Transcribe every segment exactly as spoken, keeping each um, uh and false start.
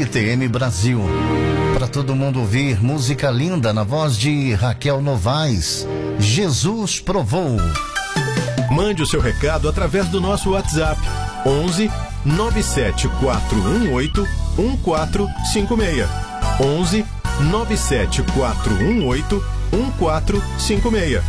T M Brasil. Para todo mundo ouvir, música linda na voz de Raquel Novaes, Jesus Provou. Mande o seu recado através do nosso WhatsApp onze nove sete quatro um oito um quatro cinco seis. onze nove sete quatro um oito um quatro cinco seis.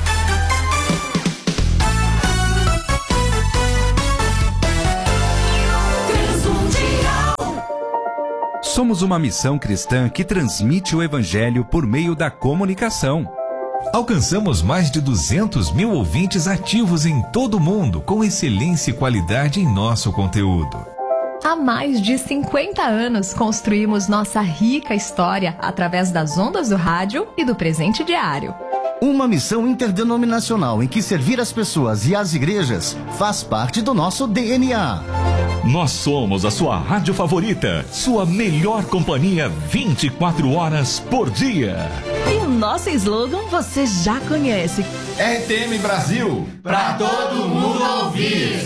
Somos uma missão cristã que transmite o Evangelho por meio da comunicação. Alcançamos mais de duzentos mil ouvintes ativos em todo o mundo, com excelência e qualidade em nosso conteúdo. Há mais de cinquenta anos construímos nossa rica história através das ondas do rádio e do presente diário. Uma missão interdenominacional em que servir as pessoas e as igrejas faz parte do nosso D N A. Nós somos a sua rádio favorita, sua melhor companhia vinte e quatro horas por dia. E o nosso slogan você já conhece. R T M Brasil, pra todo mundo ouvir.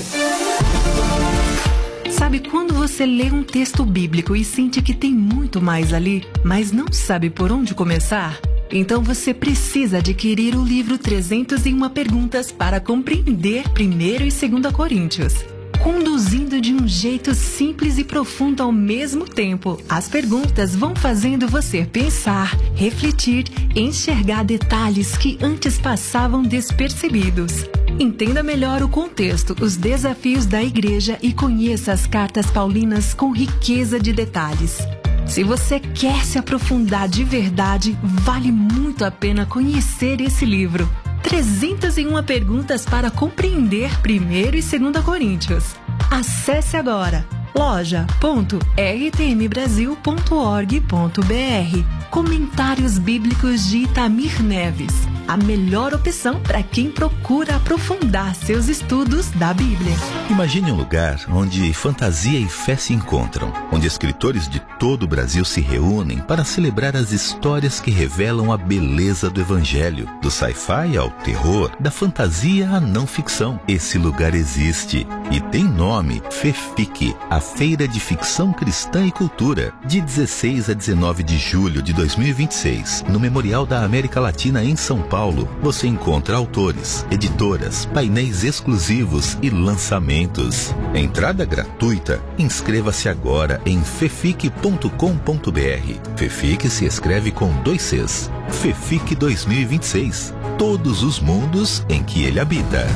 Sabe quando você lê um texto bíblico e sente que tem muito mais ali, mas não sabe por onde começar? Então você precisa adquirir o livro trezentas e uma Perguntas para compreender primeiro e segunda Coríntios. Conduzindo de um jeito simples e profundo ao mesmo tempo, as perguntas vão fazendo você pensar, refletir, enxergar detalhes que antes passavam despercebidos. Entenda melhor o contexto, os desafios da igreja e conheça as cartas paulinas com riqueza de detalhes. Se você quer se aprofundar de verdade, vale muito a pena conhecer esse livro. trezentas e uma Perguntas para compreender primeiro e segunda Coríntios. Acesse agora loja ponto r t m brasil ponto org ponto b r. Comentários Bíblicos de Itamir Neves. A melhor opção para quem procura aprofundar seus estudos da Bíblia. Imagine um lugar onde fantasia e fé se encontram, onde escritores de todo o Brasil se reúnem para celebrar as histórias que revelam a beleza do Evangelho, do sci-fi ao terror, da fantasia à não ficção. Esse lugar existe e tem nome: FEFIC, a Feira de Ficção Cristã e Cultura, de dezesseis a dezenove de julho de dois mil e vinte e seis, no Memorial da América Latina em São Paulo. Paulo, você encontra autores, editoras, painéis exclusivos e lançamentos. Entrada gratuita. Inscreva-se agora em fefic ponto com ponto b r. FEFIC se escreve com dois Cs. FEFIC dois mil e vinte e seis. Todos os mundos em que ele habita.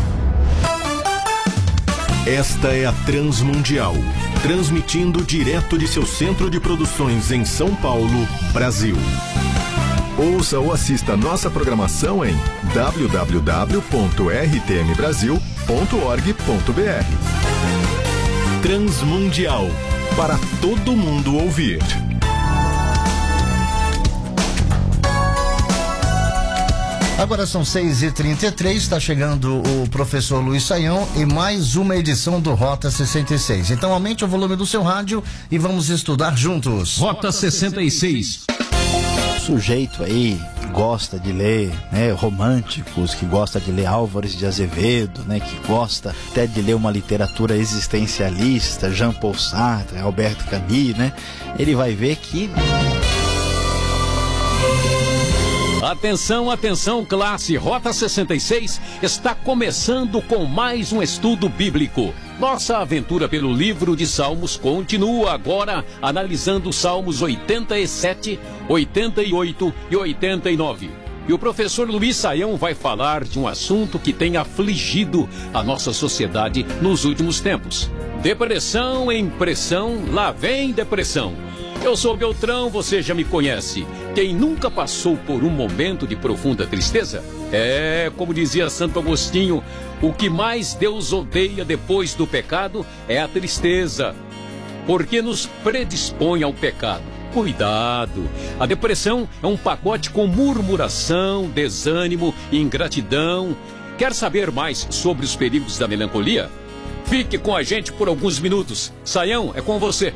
Esta é a Transmundial, transmitindo direto de seu centro de produções em São Paulo, Brasil. Ouça ou assista nossa programação em w w w ponto r t m brasil ponto org ponto b r. Transmundial, para todo mundo ouvir. Agora são seis e trinta e três, está chegando o professor Luiz Saião e mais uma edição do Rota sessenta e seis. Então aumente o volume do seu rádio e vamos estudar juntos. Rota sessenta e seis. Sujeito aí que gosta de ler, né, românticos, que gosta de ler Álvares de Azevedo, né, que gosta até de ler uma literatura existencialista, Jean Paul Sartre, Alberto Camus, né, ele vai ver que... Atenção, atenção, classe! Rota sessenta e seis está começando com mais um estudo bíblico. Nossa aventura pelo livro de Salmos continua agora analisando os Salmos oitenta e sete, oitenta e oito e oitenta e nove. E o professor Luiz Saião vai falar de um assunto que tem afligido a nossa sociedade nos últimos tempos. Depressão em pressão, lá vem depressão. Eu sou Beltrão, você já me conhece. Quem nunca passou por um momento de profunda tristeza? É, como dizia Santo Agostinho, o que mais Deus odeia depois do pecado é a tristeza, porque nos predispõe ao pecado. Cuidado! A depressão é um pacote com murmuração, desânimo, ingratidão. Quer saber mais sobre os perigos da melancolia? Fique com a gente por alguns minutos. Saião, é com você.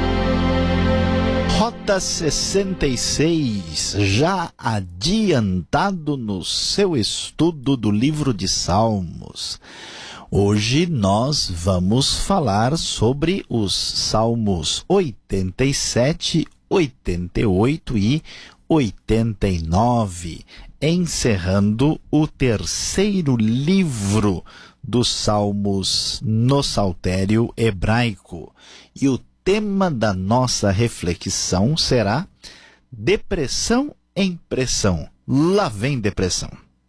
Rota sessenta e seis, já adiantado no seu estudo do livro de Salmos. Hoje nós vamos falar sobre os Salmos oitenta e sete, oitenta e oito e oitenta e nove, encerrando o terceiro livro dos Salmos no Saltério hebraico. E o tema da nossa reflexão será depressão em pressão. Lá vem depressão.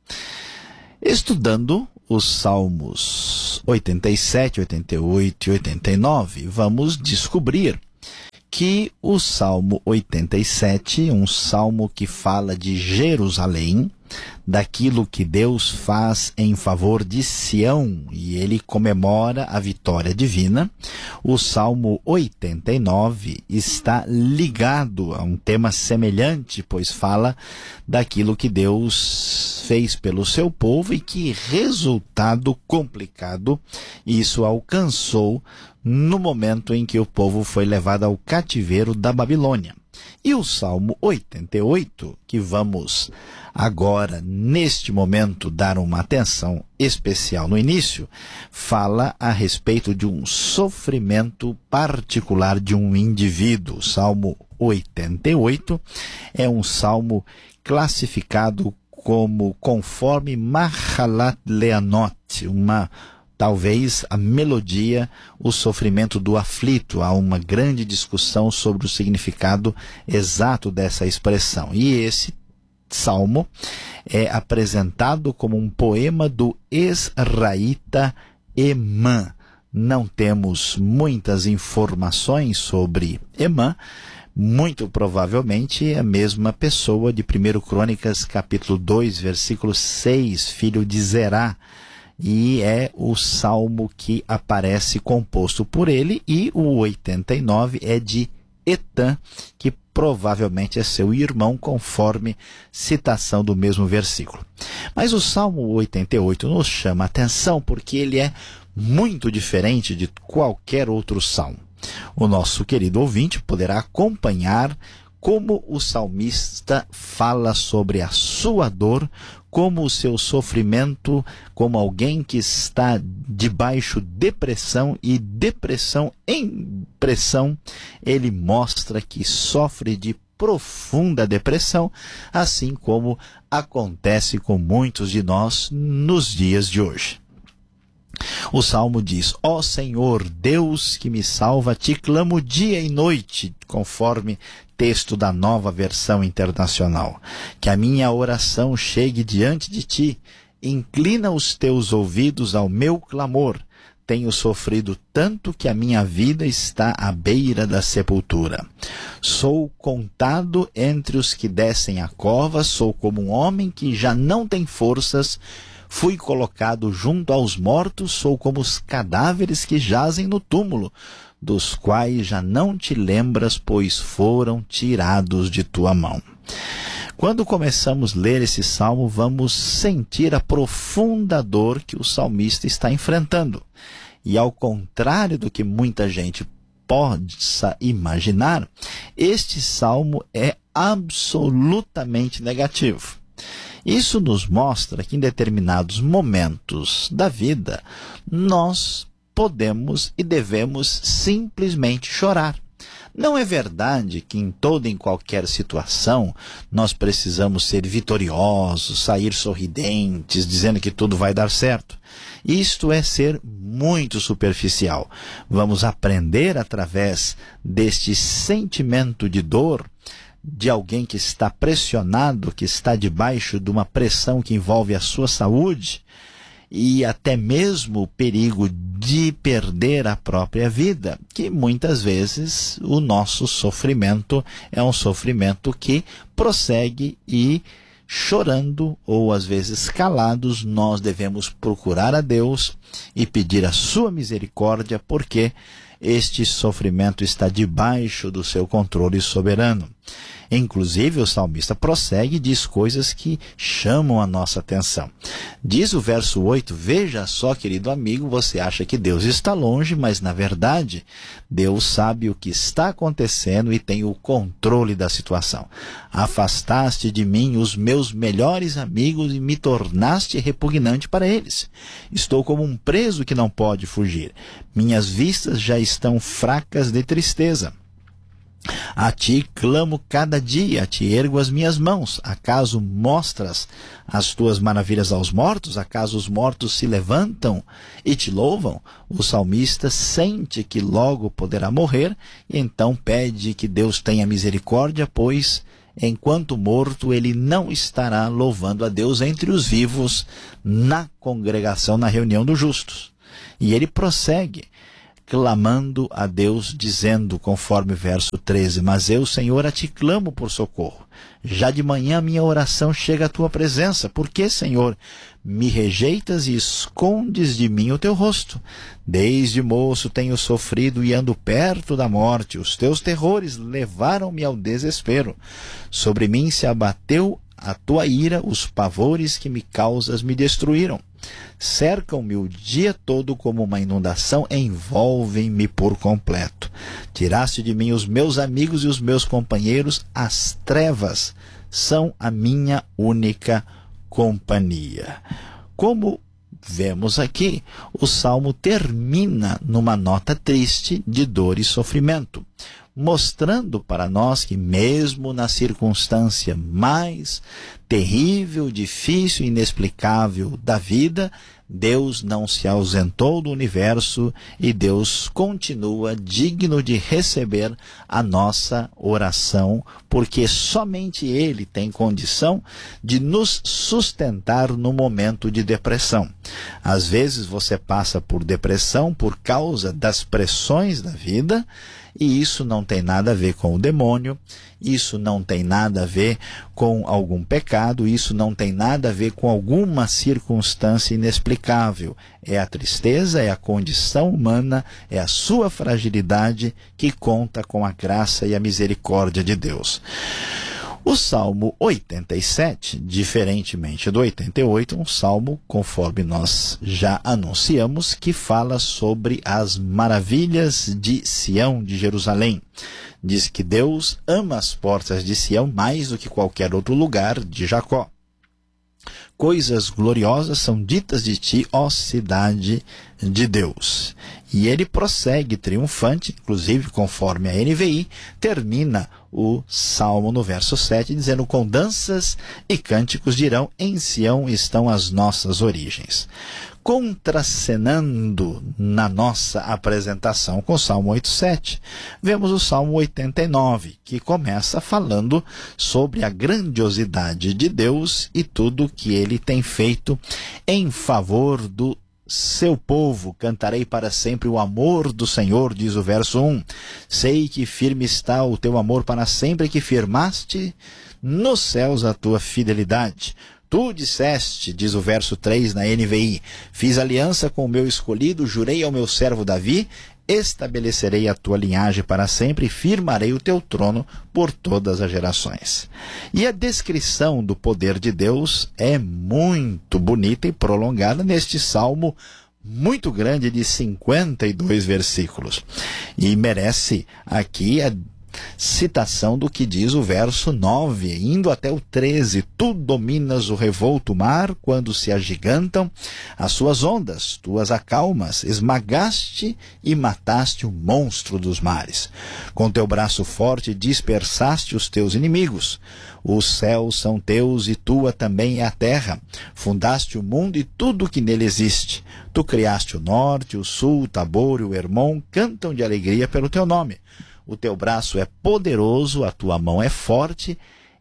Estudando os Salmos oitenta e sete, oitenta e oito e oitenta e nove, vamos descobrir que o Salmo oitenta e sete, um salmo que fala de Jerusalém, daquilo que Deus faz em favor de Sião, e ele comemora a vitória divina. O Salmo oitenta e nove está ligado a um tema semelhante, pois fala daquilo que Deus fez pelo seu povo e que resultado complicado isso alcançou no momento em que o povo foi levado ao cativeiro da Babilônia. E o Salmo oitenta e oito, que vamos agora, neste momento, dar uma atenção especial no início, fala a respeito de um sofrimento particular de um indivíduo. O Salmo oitenta e oito é um salmo classificado como conforme Mahalat Leanot, uma talvez a melodia, o sofrimento do aflito. Há uma grande discussão sobre o significado exato dessa expressão. E esse salmo é apresentado como um poema do Esraíta Emã. Não temos muitas informações sobre Emã. Muito provavelmente é a mesma pessoa de primeira Crônicas, capítulo dois, versículo seis, filho de Zerá. E é o salmo que aparece composto por ele, e o oitenta e nove é de Etã, que provavelmente é seu irmão, conforme citação do mesmo versículo. Mas o Salmo oitenta e oito nos chama a atenção porque ele é muito diferente de qualquer outro salmo. O nosso querido ouvinte poderá acompanhar como o salmista fala sobre a sua dor, como o seu sofrimento, como alguém que está debaixo de depressão, e depressão em pressão, ele mostra que sofre de profunda depressão, assim como acontece com muitos de nós nos dias de hoje. O Salmo diz: ó Senhor, Deus que me salva, te clamo dia e noite, conforme texto da Nova Versão Internacional. Que a minha oração chegue diante de ti, inclina os teus ouvidos ao meu clamor. Tenho sofrido tanto que a minha vida está à beira da sepultura. Sou contado entre os que descem a cova, sou como um homem que já não tem forças. Fui colocado junto aos mortos, sou como os cadáveres que jazem no túmulo, dos quais já não te lembras, pois foram tirados de tua mão. Quando começamos a ler esse salmo, vamos sentir a profunda dor que o salmista está enfrentando. E ao contrário do que muita gente possa imaginar, este salmo é absolutamente negativo. Isso nos mostra que em determinados momentos da vida, nós podemos e devemos simplesmente chorar. Não é verdade que em toda e em qualquer situação nós precisamos ser vitoriosos, sair sorridentes, dizendo que tudo vai dar certo. Isto é ser muito superficial. Vamos aprender através deste sentimento de dor, de alguém que está pressionado, que está debaixo de uma pressão que envolve a sua saúde e até mesmo o perigo de perder a própria vida, que muitas vezes o nosso sofrimento é um sofrimento que prossegue, e chorando ou às vezes calados, nós devemos procurar a Deus e pedir a sua misericórdia, porque este sofrimento está debaixo do seu controle soberano. Inclusive, o salmista prossegue e diz coisas que chamam a nossa atenção. Diz o verso oito, veja só, querido amigo, você acha que Deus está longe, mas na verdade, Deus sabe o que está acontecendo e tem o controle da situação. Afastaste de mim os meus melhores amigos e me tornaste repugnante para eles. Estou como um preso que não pode fugir. Minhas vistas já estão fracas de tristeza. A ti clamo cada dia, a ti ergo as minhas mãos. Acaso mostras as tuas maravilhas aos mortos? Acaso os mortos se levantam e te louvam? O salmista sente que logo poderá morrer e então pede que Deus tenha misericórdia, pois enquanto morto ele não estará louvando a Deus entre os vivos na congregação, na reunião dos justos. E ele prossegue clamando a Deus, dizendo, conforme o verso treze, mas eu, Senhor, a ti clamo por socorro. Já de manhã minha oração chega à tua presença. Por que, Senhor, me rejeitas e escondes de mim o teu rosto? Desde moço tenho sofrido e ando perto da morte. Os teus terrores levaram-me ao desespero. Sobre mim se abateu a tua ira, os pavores que me causas me destruíram. Cercam-me o dia todo como uma inundação, envolvem-me por completo. Tiraste de mim os meus amigos e os meus companheiros, as trevas são a minha única companhia. Como vemos aqui, o Salmo termina numa nota triste de dor e sofrimento, mostrando para nós que mesmo na circunstância mais terrível, difícil e inexplicável da vida, Deus não se ausentou do universo e Deus continua digno de receber a nossa oração, porque somente Ele tem condição de nos sustentar no momento de depressão. Às vezes você passa por depressão por causa das pressões da vida, e isso não tem nada a ver com o demônio, isso não tem nada a ver com algum pecado, isso não tem nada a ver com alguma circunstância inexplicável. É a tristeza, é a condição humana, é a sua fragilidade que conta com a graça e a misericórdia de Deus. O Salmo oitenta e sete, diferentemente do oitenta e oito, um salmo, conforme nós já anunciamos, que fala sobre as maravilhas de Sião, de Jerusalém. Diz que Deus ama as portas de Sião mais do que qualquer outro lugar de Jacó. Coisas gloriosas são ditas de ti, ó cidade de Deus. E ele prossegue triunfante, inclusive conforme a N V I, termina o Salmo no verso sete, dizendo, com danças e cânticos dirão, em Sião estão as nossas origens. Contracenando na nossa apresentação com o Salmo oitenta e sete, vemos o Salmo oitenta e nove, que começa falando sobre a grandiosidade de Deus e tudo que ele tem feito em favor do seu povo. Cantarei para sempre o amor do Senhor, diz o verso um. Sei que firme está o teu amor para sempre, que firmaste nos céus a tua fidelidade. Tu disseste, diz o verso três na N V I, fiz aliança com o meu escolhido, jurei ao meu servo Davi, estabelecerei a tua linhagem para sempre e firmarei o teu trono por todas as gerações. E a descrição do poder de Deus é muito bonita e prolongada neste salmo muito grande de cinquenta e dois versículos. E merece aqui a citação do que diz o verso nove, indo até o treze. Tu dominas o revolto mar quando se agigantam as suas ondas, tu as acalmas, esmagaste e mataste o monstro dos mares. Com teu braço forte dispersaste os teus inimigos. Os céus são teus e tua também é a terra. Fundaste o mundo e tudo que nele existe. Tu criaste o norte, o sul, o Tabor e o Hermon, cantam de alegria pelo teu nome. O teu braço é poderoso, a tua mão é forte,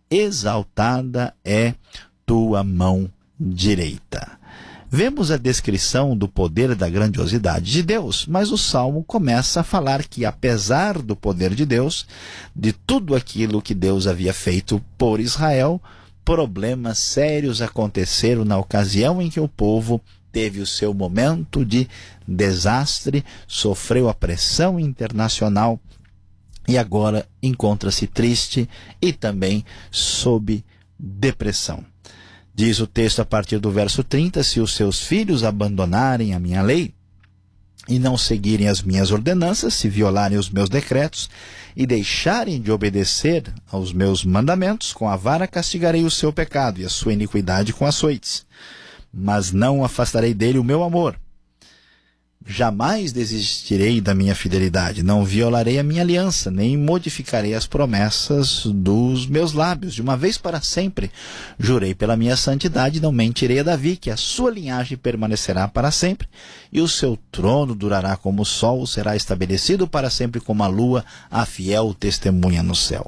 exaltada é tua mão direita. Vemos a descrição do poder e da grandiosidade de Deus, mas o Salmo começa a falar que, apesar do poder de Deus, de tudo aquilo que Deus havia feito por Israel, problemas sérios aconteceram na ocasião em que o povo teve o seu momento de desastre, sofreu a pressão internacional, e agora encontra-se triste e também sob depressão. Diz o texto a partir do verso trinta, se os seus filhos abandonarem a minha lei e não seguirem as minhas ordenanças, se violarem os meus decretos e deixarem de obedecer aos meus mandamentos, com a vara castigarei o seu pecado e a sua iniquidade com açoites. Mas não afastarei dele o meu amor. jamais desistirei da minha fidelidade, não violarei a minha aliança, nem modificarei as promessas dos meus lábios. De uma vez para sempre, jurei pela minha santidade, não mentirei a Davi, que a sua linhagem permanecerá para sempre, e o seu trono durará como o sol, será estabelecido para sempre como a lua, a fiel testemunha no céu.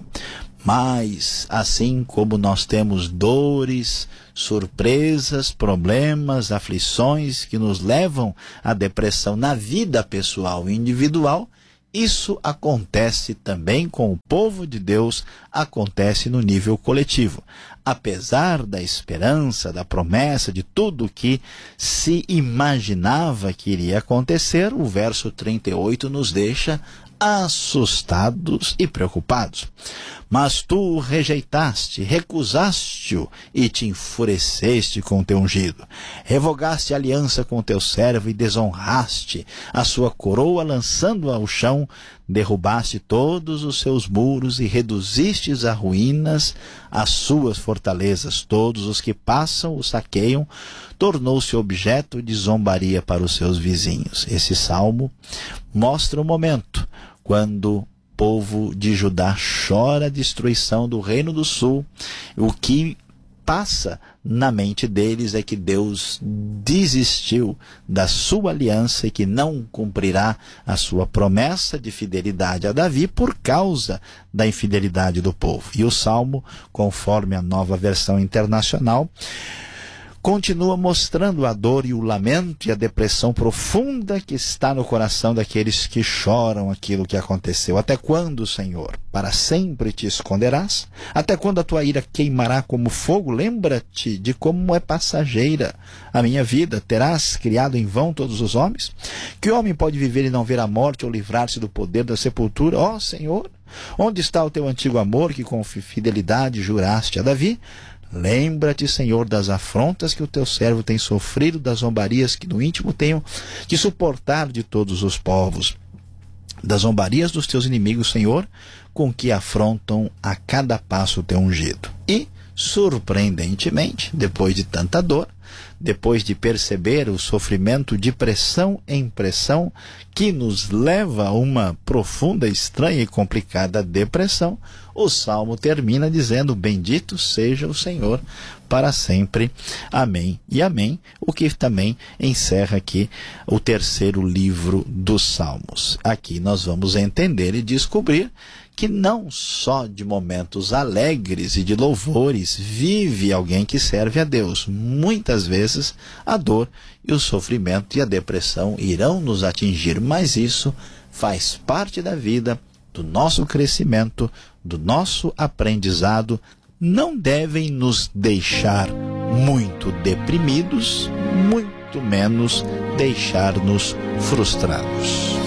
Mas, assim como nós temos dores, surpresas, problemas, aflições que nos levam à depressão na vida pessoal e individual, isso acontece também com o povo de Deus, acontece no nível coletivo. Apesar da esperança, da promessa, de tudo que se imaginava que iria acontecer, o verso trinta e oito nos deixa assustados e preocupados. Mas tu o rejeitaste, recusaste-o e te enfureceste com teu ungido. Revogaste a aliança com teu servo e desonraste a sua coroa, lançando-a ao chão. Derrubaste todos os seus muros e reduzistes a ruínas as suas fortalezas. Todos os que passam o saqueiam. Tornou-se objeto de zombaria para os seus vizinhos. Esse salmo mostra o momento quando o povo de Judá chora a destruição do Reino do Sul. O que passa na mente deles é que Deus desistiu da sua aliança e que não cumprirá a sua promessa de fidelidade a Davi por causa da infidelidade do povo. E o salmo, conforme a Nova Versão Internacional, continua mostrando a dor e o lamento e a depressão profunda que está no coração daqueles que choram aquilo que aconteceu. Até quando, Senhor? Para sempre te esconderás? Até quando a tua ira queimará como fogo? Lembra-te de como é passageira a minha vida. Terás criado em vão todos os homens? Que homem pode viver e não ver a morte ou livrar-se do poder da sepultura? Ó Senhor, onde está o teu antigo amor que com fidelidade juraste a Davi? Lembra-te, Senhor, das afrontas que o teu servo tem sofrido, das zombarias que no íntimo tenho que suportar de todos os povos, das zombarias dos teus inimigos, Senhor, com que afrontam a cada passo o teu ungido. E, surpreendentemente, depois de tanta dor, depois de perceber o sofrimento de pressão em pressão que nos leva a uma profunda, estranha e complicada depressão, o Salmo termina dizendo: bendito seja o Senhor para sempre. Amém e amém. O que também encerra aqui o terceiro livro dos Salmos. Aqui nós vamos entender e descobrir que não só de momentos alegres e de louvores vive alguém que serve a Deus. Muitas vezes a dor e o sofrimento e a depressão irão nos atingir, mas isso faz parte da vida, do nosso crescimento, do nosso aprendizado. Não devem nos deixar muito deprimidos, muito menos deixar-nos frustrados.